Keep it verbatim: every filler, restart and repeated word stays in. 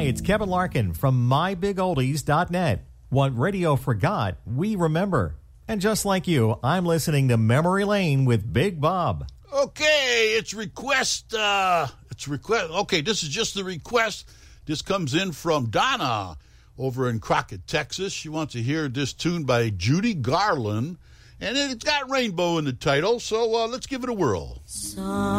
Hi, it's Kevin Larkin from my big oldies dot net. What radio forgot, we remember. And just like you, I'm listening to Memory Lane with Big Bob. Okay, it's request. Uh, it's request. Okay, this is just the request. This comes in from Donna over in Crockett, Texas. She wants to hear this tune by Judy Garland, and it's got Rainbow in the title, so uh, let's give it a whirl. Some